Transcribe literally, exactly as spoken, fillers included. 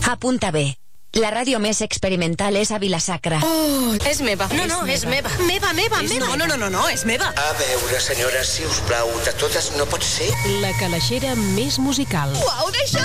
Apunta bé. La ràdio més experimental és a Vila-sacra. Oh, és meva. No, no, és meva. Meva, meva, meva. No, no, no, no, no, és meva. A veure, senyora, si us plau, de totes no pot ser. La calaixera més musical. Uau, d'això!